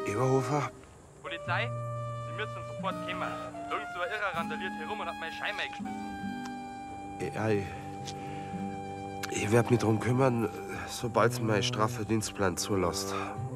Eberhofer? Polizei? Sie müssen sofort kommen. Irgend so ein Irrer randaliert herum und hat meine Scheibe geschmissen. Ja, ich werde mich drum kümmern, sobald mein Strafverdienstplan zulässt.